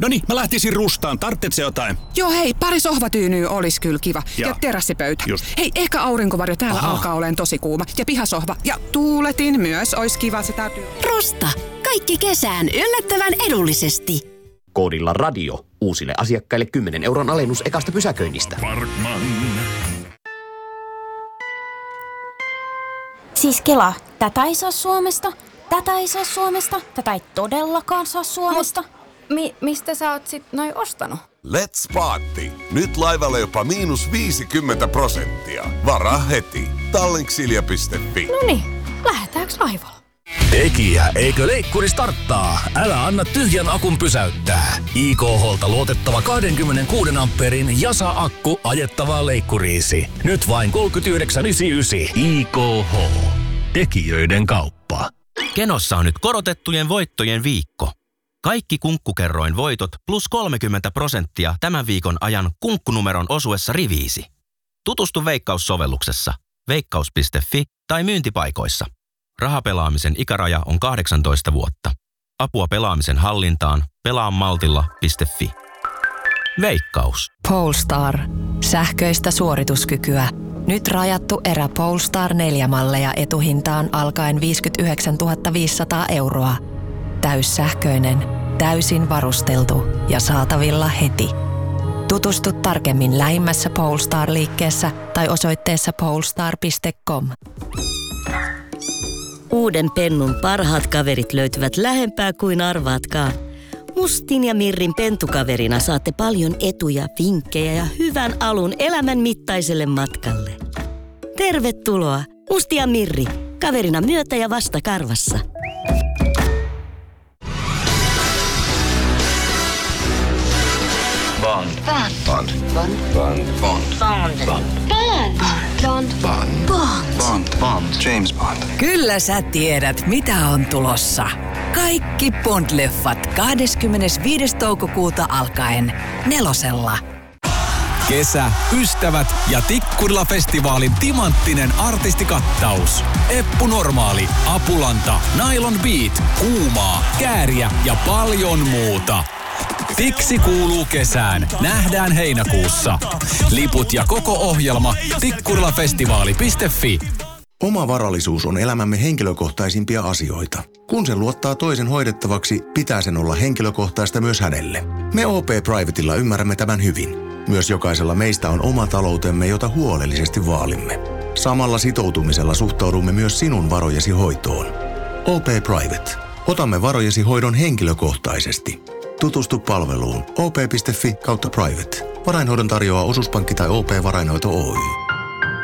Noniin, mä lähtisin rustaan. Tarvitsetko jotain? Joo hei, pari sohvatyynyä olisi kyllä kiva. Ja terassipöytä. Just. Hei, ehkä aurinkovarjo täällä alkaa olemaan tosi kuuma. Ja pihasohva. Ja tuuletin myös, olisi kiva, se täytyy. Rusta. Kaikki kesään yllättävän edullisesti. Koodilla radio. Uusille asiakkaille 10 € alennus ekasta pysäköinnistä. Parkman. Siis Kela, tätä ei saa Suomesta, tätä ei saa Suomesta, tätä ei todellakaan saa Suomesta. Mistä sä oot sit noin ostanut? Let's Party. Nyt laivalla jopa -50%. Varaa heti. Tallinksilja.fi. Noniin, lähdetäänkö laivalla? Tekijä, eikö leikkuri starttaa? Älä anna tyhjän akun pysäyttää. IKH:lta luotettava 26 amperin Jasa-akku ajettavaan leikkuriisi. Nyt vain 39,99. IKH. Tekijöiden kauppa. Kenossa on nyt korotettujen voittojen viikko. Kaikki Kunkkukerroin voitot plus 30% tämän viikon ajan kunkkunumeron osuessa riviisi. Tutustu Veikkaus-sovelluksessa, veikkaus.fi tai myyntipaikoissa. Rahapelaamisen ikäraja on 18 vuotta. Apua pelaamisen hallintaan pelaamaltilla.fi. Veikkaus. Polestar. Sähköistä suorituskykyä. Nyt rajattu erä Polestar 4-malleja etuhintaan alkaen 59 500 €. Täyssähköinen, täysin varusteltu ja saatavilla heti. Tutustu tarkemmin lähimmässä Polestar-liikkeessä tai osoitteessa polestar.com. Uuden pennun parhaat kaverit löytyvät lähempää kuin arvaatkaan. Mustin ja Mirrin pentukaverina saatte paljon etuja, vinkkejä ja hyvän alun elämän mittaiselle matkalle. Tervetuloa, Musti ja Mirri, kaverina myötä ja vastakarvassa. Bond. James Bond. Kyllä sä tiedät, mitä on tulossa. Kaikki Bond-leffat 25. toukokuuta alkaen 4:lla. Kesä, ystävät ja Tikkurila-festivaalin timanttinen artistikattaus. Eppu Normaali, Apulanta, Nylon Beat, Kuumaa, Kääriä ja paljon muuta. Tiksi kuuluu kesään. Nähdään heinäkuussa. Liput ja koko ohjelma tikkurilafestivaali.fi. Oma varallisuus on elämämme henkilökohtaisimpia asioita. Kun sen luottaa toisen hoidettavaksi, pitää sen olla henkilökohtaista myös hänelle. Me OP Privatella ymmärrämme tämän hyvin. Myös jokaisella meistä on oma taloutemme, jota huolellisesti vaalimme. Samalla sitoutumisella suhtaudumme myös sinun varojesi hoitoon. OP Private. Otamme varojesi hoidon henkilökohtaisesti. Tutustu palveluun op.fi/private. Varainhoidon tarjoaa Osuuspankki tai OP Varainhoito Oy.